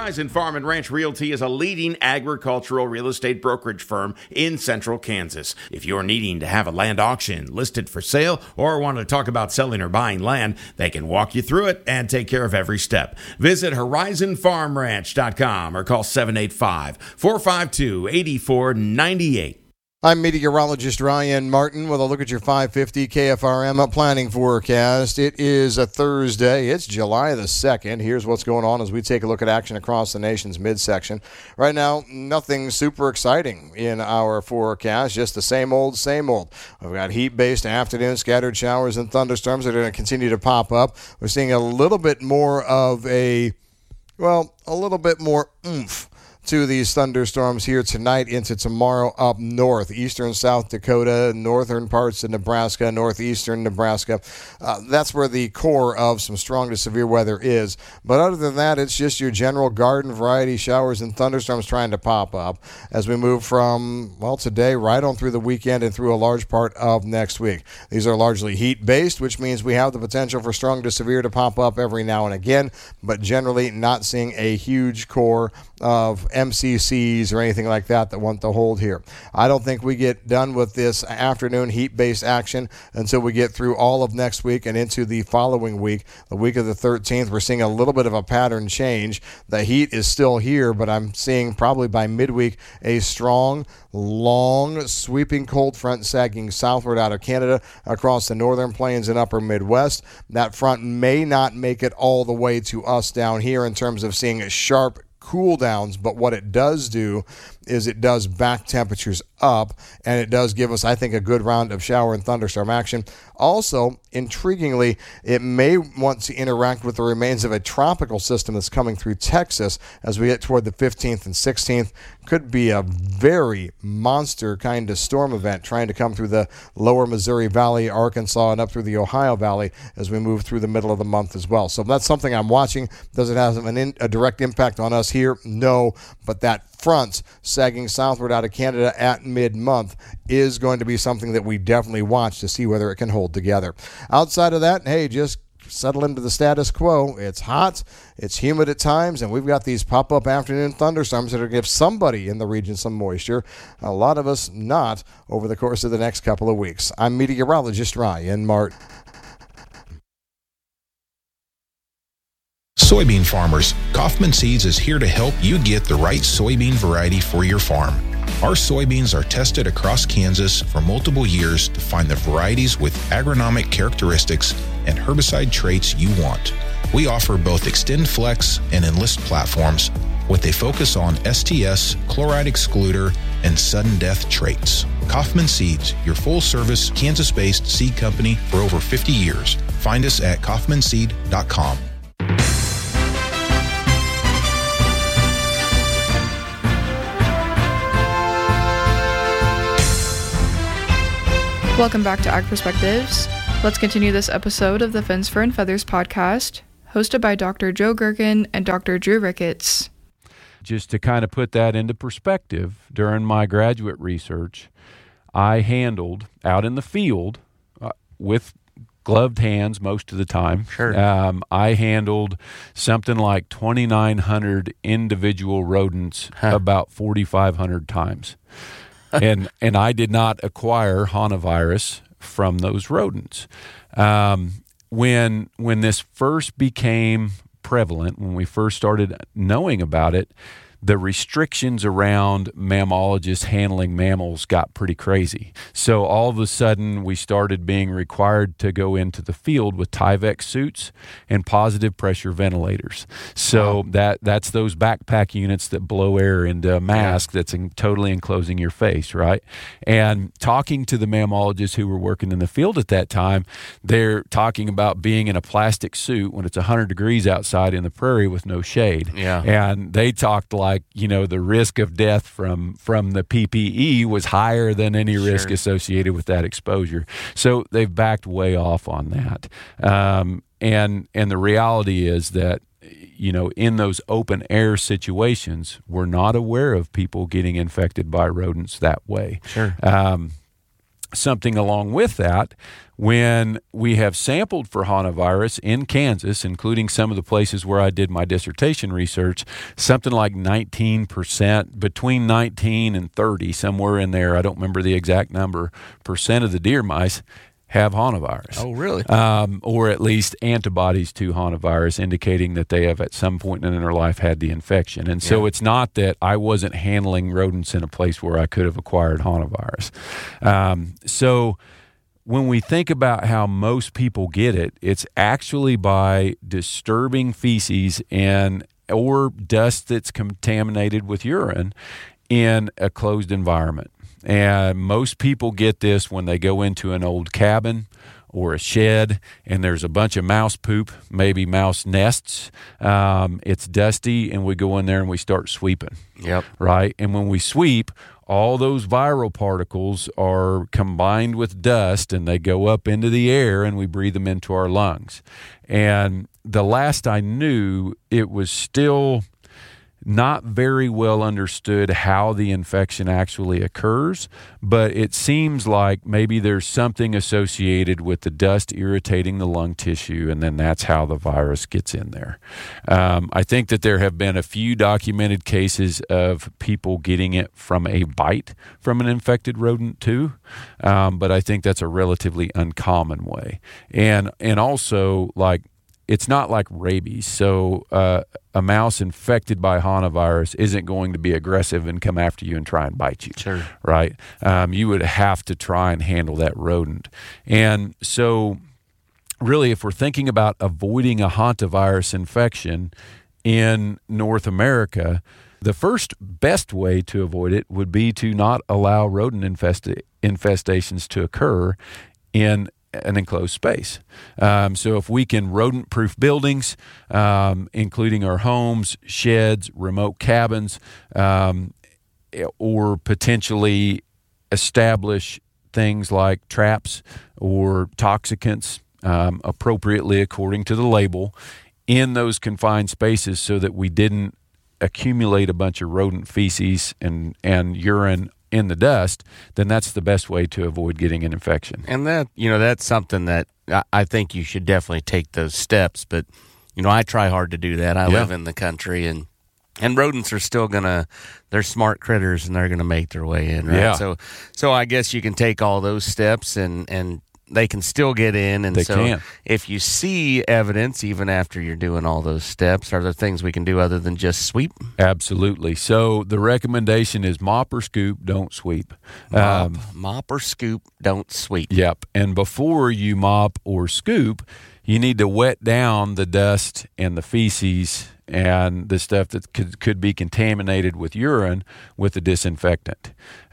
Horizon Farm and Ranch Realty is a leading agricultural real estate brokerage firm in central Kansas. If you're needing to have a land auction listed for sale or want to talk about selling or buying land, they can walk you through it and take care of every step. Visit horizonfarmranch.com or call 785-452-8498. I'm meteorologist Ryan Martin with a look at your 550 KFRM planning forecast. It is a Thursday. It's July the 2nd. Here's what's going on as we take a look at action across the nation's midsection. Right now, nothing super exciting in our forecast, just the same old, same old. We've got heat-based afternoon, scattered showers and thunderstorms that are going to continue to pop up. We're seeing a little bit more of a little bit more oomph to these thunderstorms here tonight into tomorrow up north, eastern South Dakota, northern parts of Nebraska, northeastern Nebraska. That's where the core of some strong to severe weather is. But other than that, it's just your general garden variety showers and thunderstorms trying to pop up as we move from, today right on through the weekend and through a large part of next week. These are largely heat-based, which means we have the potential for strong to severe to pop up every now and again, but generally not seeing a huge core of MCCs or anything like that want to hold here. I don't think we get done with this afternoon heat-based action until we get through all of next week and into the following week, the week of the 13th. We're seeing a little bit of a pattern change. The heat is still here, but I'm seeing probably by midweek a strong, long, sweeping cold front sagging southward out of Canada across the northern plains and upper Midwest. That front may not make it all the way to us down here in terms of seeing sharp cool downs, but what it does do is it does back temperatures up, and it does give us, I think, a good round of shower and thunderstorm action. Also, intriguingly, it may want to interact with the remains of a tropical system that's coming through Texas as we get toward the 15th and 16th. Could be a very monster kind of storm event trying to come through the lower Missouri Valley, Arkansas, and up through the Ohio Valley as we move through the middle of the month as well. So that's something I'm watching. Does it have a direct impact on us here? No, but that front sagging southward out of Canada at mid-month is going to be something that we definitely watch to see whether it can hold together. Outside of that, hey, just settle into the status quo. It's hot, it's humid at times, and we've got these pop-up afternoon thunderstorms that are going to give somebody in the region some moisture. A lot of us not over the course of the next couple of weeks. I'm meteorologist Ryan Martin. Soybean farmers, Kaufman Seeds is here to help you get the right soybean variety for your farm. Our soybeans are tested across Kansas for multiple years to find the varieties with agronomic characteristics and herbicide traits you want. We offer both XtendFlex and Enlist platforms with a focus on STS, chloride excluder, and sudden death traits. Kaufman Seeds, your full-service Kansas-based seed company for over 50 years. Find us at kaufmanseed.com. Welcome back to Ag Perspectives. Let's continue this episode of the Fence, Fur, and Feathers podcast, hosted by Dr. Joe Gergen and Dr. Drew Ricketts. Just to kind of put that into perspective, during my graduate research, I handled out in the field with gloved hands most of the time. Sure. I handled something like 2,900 individual rodents about 4,500 times. and I did not acquire hantavirus from those rodents. When this first became prevalent, when we first started knowing about it, the restrictions around mammalogists handling mammals got pretty crazy. So all of a sudden, we started being required to go into the field with Tyvek suits and positive pressure ventilators. So that's those backpack units that blow air into a mask that's totally enclosing your face, right? And talking to the mammalogists who were working in the field at that time, they're talking about being in a plastic suit when it's 100 degrees outside in the prairie with no shade. Yeah. And they talked like, the risk of death from the PPE was higher than any risk associated with that exposure. So they've backed way off on that. And the reality is that, in those open air situations, we're not aware of people getting infected by rodents that way. Sure. something along with that. When we have sampled for hantavirus in Kansas, including some of the places where I did my dissertation research, something like 19%, between 19 and 30, somewhere in there, I don't remember the exact number, percent of the deer mice have hantavirus. Oh, really? Or at least antibodies to hantavirus, indicating that they have at some point in their life had the infection. And so it's not that I wasn't handling rodents in a place where I could have acquired hantavirus. So when we think about how most people get it, it's actually by disturbing feces or dust that's contaminated with urine in a closed environment. And most people get this when they go into an old cabin or a shed and there's a bunch of mouse poop, maybe mouse nests. It's dusty and we go in there and we start sweeping. Yep. Right? And when we sweep, all those viral particles are combined with dust and they go up into the air and we breathe them into our lungs. And the last I knew, it was still not very well understood how the infection actually occurs, but it seems like maybe there's something associated with the dust irritating the lung tissue, and then that's how the virus gets in there. I think that there have been a few documented cases of people getting it from a bite from an infected rodent too, but I think that's a relatively uncommon way. And also, like, it's not like rabies. So a mouse infected by hantavirus isn't going to be aggressive and come after you and try and bite you. Sure. Right? You would have to try and handle that rodent. And so really, if we're thinking about avoiding a hantavirus infection in North America, the first best way to avoid it would be to not allow rodent infestations to occur in an enclosed space. So if we can rodent-proof buildings, including our homes, sheds, remote cabins, or potentially establish things like traps or toxicants appropriately according to the label in those confined spaces so that we didn't accumulate a bunch of rodent feces and urine in the dust, then that's the best way to avoid getting an infection. And that's something that I think you should definitely take those steps. But, I try hard to do that. I live in the country, and rodents are still they're smart critters, and they're going to make their way in, right? Yeah. So I guess you can take all those steps and they can still get in. And they can. If you see evidence, even after you're doing all those steps, are there things we can do other than just sweep? Absolutely. So the recommendation is mop or scoop, don't sweep. Mop or scoop, don't sweep. Yep. And before you mop or scoop, you need to wet down the dust and the feces and the stuff that could be contaminated with urine with a disinfectant.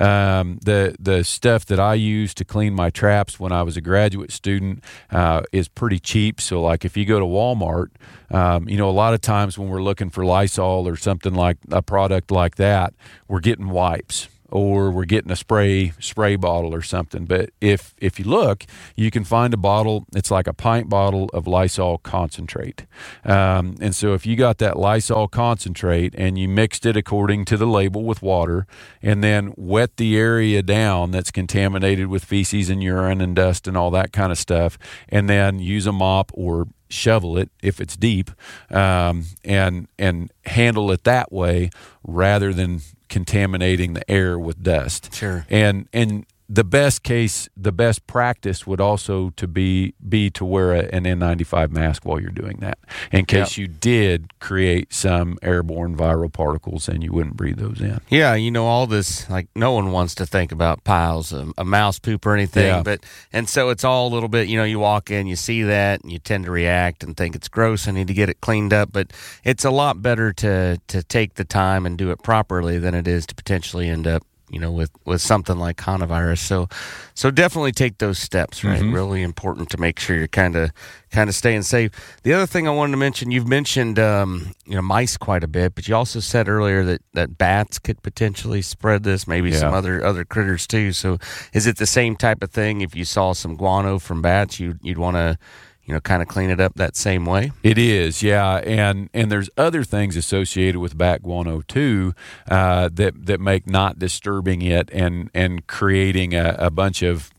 The stuff that I used to clean my traps when I was a graduate student is pretty cheap. So like if you go to Walmart, a lot of times when we're looking for Lysol or something like a product like that, we're getting wipes or we're getting a spray bottle or something. But if you look, you can find a bottle. It's like a pint bottle of Lysol concentrate. And so if you got that Lysol concentrate and you mixed it according to the label with water and then wet the area down that's contaminated with feces and urine and dust and all that kind of stuff, and then use a mop or shovel it if it's deep, and handle it that way rather than contaminating the air with dust. Sure. And the best practice would also to be to wear an N95 mask while you're doing that, in case you did create some airborne viral particles and you wouldn't breathe those in. Yeah, all this, like, no one wants to think about piles of mouse poop or anything, and so it's all a little bit, you walk in, you see that, and you tend to react and think it's gross, I need to get it cleaned up, but it's a lot better to take the time and do it properly than it is to potentially end up with something like hantavirus. So definitely take those steps, right? Mm-hmm. Really important to make sure you're kind of staying safe. The other thing I wanted to mention, you've mentioned mice quite a bit, but you also said earlier that bats could potentially spread this, maybe some other critters too. So is it the same type of thing? If you saw some guano from bats, you'd want to kind of clean it up that same way? It is, yeah. And there's other things associated with bat guano too that make not disturbing it and creating a bunch of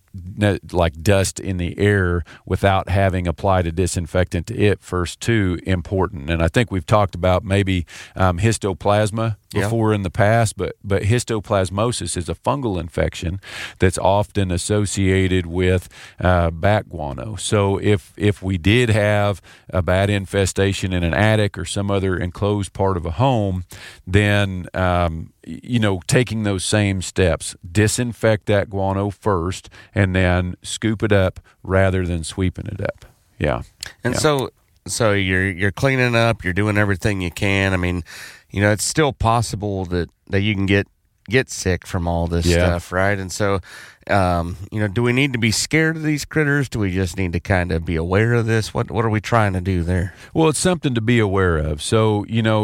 like dust in the air without having applied a disinfectant to it first too important. And I think we've talked about maybe histoplasma before in the past, but histoplasmosis is a fungal infection that's often associated with bat guano. So if we did have a bat infestation in an attic or some other enclosed part of a home, then taking those same steps, disinfect that guano first and then scoop it up rather than sweeping it up. Yeah. And so you're cleaning up, you're doing everything you can. I mean, it's still possible that you can get sick from all this stuff, right? And so, do we need to be scared of these critters? Do we just need to kind of be aware of this? What are we trying to do there? Well, it's something to be aware of. So,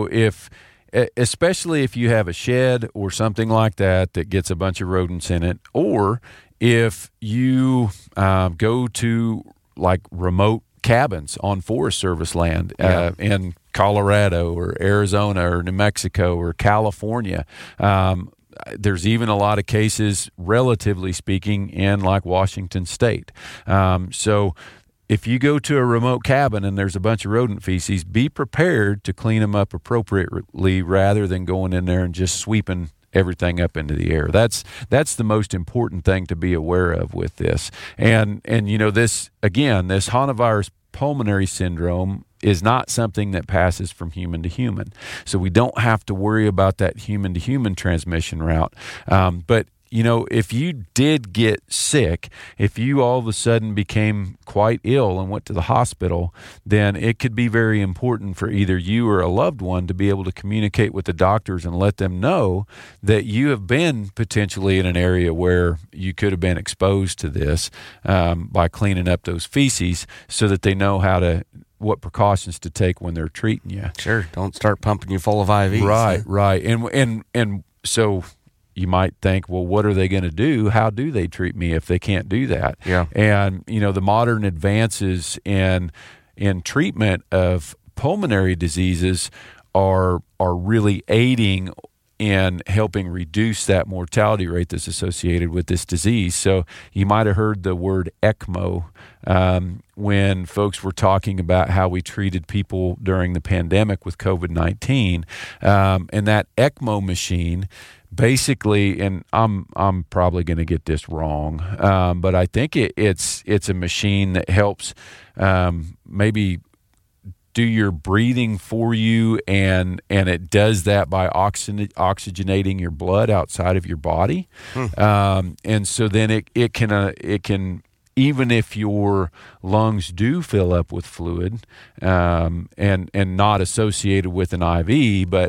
especially if you have a shed or something like that gets a bunch of rodents in it, or if you go to like remote cabins on Forest Service land in Colorado or Arizona or New Mexico or California. There's even a lot of cases, relatively speaking, in like Washington State. So if you go to a remote cabin and there's a bunch of rodent feces, be prepared to clean them up appropriately rather than going in there and just sweeping everything up into the air. That's the most important thing to be aware of with this. And this hantavirus pulmonary syndrome is not something that passes from human to human. So we don't have to worry about that human to human transmission route. But if you did get sick, if you all of a sudden became quite ill and went to the hospital, then it could be very important for either you or a loved one to be able to communicate with the doctors and let them know that you have been potentially in an area where you could have been exposed to this by cleaning up those feces so that they know what precautions to take when they're treating you. Sure. Don't start pumping you full of IVs. Right. And so you might think, well, what are they going to do? How do they treat me if they can't do that? Yeah. And, the modern advances in treatment of pulmonary diseases are really aiding in helping reduce that mortality rate that's associated with this disease. So you might have heard the word ECMO when folks were talking about how we treated people during the pandemic with COVID-19. And that ECMO machine basically, and I'm probably going to get this wrong, but I think it's a machine that helps maybe do your breathing for you, and it does that by oxygenating your blood outside of your body, and so then it can even if your lungs do fill up with fluid, and not associated with an IV, but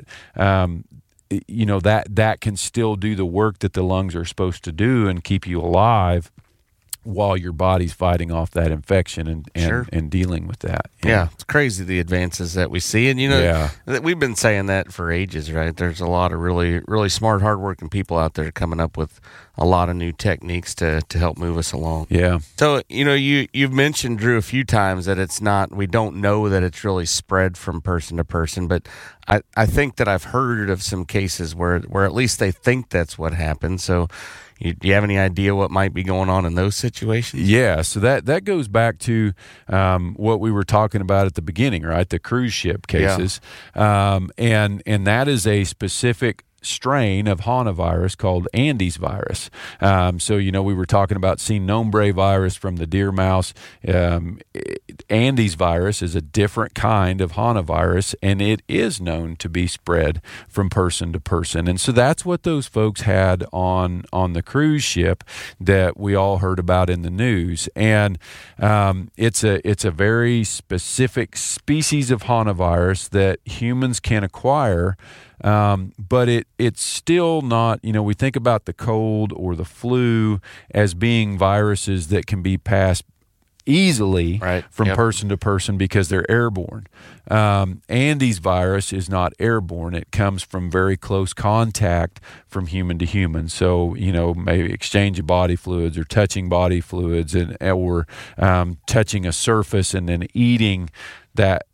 that can still do the work that the lungs are supposed to do and keep you alive while your body's fighting off that infection and dealing with that. Yeah, it's crazy the advances that we see. And, we've been saying that for ages, right? There's a lot of really, really smart, hardworking people out there coming up with a lot of new techniques to help move us along. Yeah. So, you've mentioned, Drew, a few times that we don't know that it's really spread from person to person, but I think that I've heard of some cases where at least they think that's what happened. So, do you have any idea what might be going on in those situations? Yeah, so that goes back to what we were talking about at the beginning, right? The cruise ship cases, and that is a specific strain of hantavirus called Andes virus. So, we were talking about sin nombre virus from the deer mouse. Andes virus is a different kind of hantavirus, and it is known to be spread from person to person. And so that's what those folks had on the cruise ship that we all heard about in the news. And it's a very specific species of hantavirus that humans can acquire. But it's still not, we think about the cold or the flu as being viruses that can be passed easily from person to person because they're airborne. Andes virus is not airborne. It comes from very close contact from human to human. So, maybe exchange of body fluids or touching body fluids or touching a surface and then eating that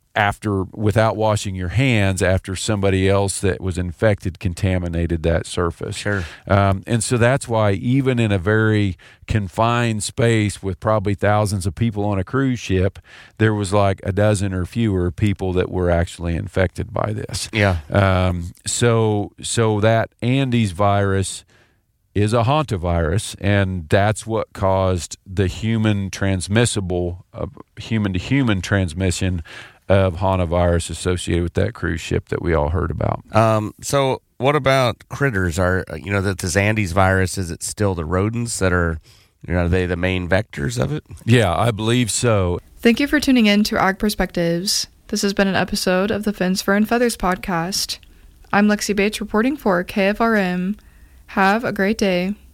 without washing your hands after somebody else that was infected contaminated that surface. Sure. And so that's why even in a very confined space with probably thousands of people on a cruise ship, there was like a dozen or fewer people that were actually infected by this. Yeah. So that Andes virus is a hantavirus, and that's what caused the human human-to-human transmission of hantavirus associated with that cruise ship that we all heard about. So what about critters? That this Andes virus, is it still the rodents that are they the main vectors of it? Yeah, I believe so. Thank you for tuning in to Ag Perspectives. This has been an episode of the Fins, Fur, and Feathers podcast. I'm Lexi Bates reporting for KFRM. Have a great day.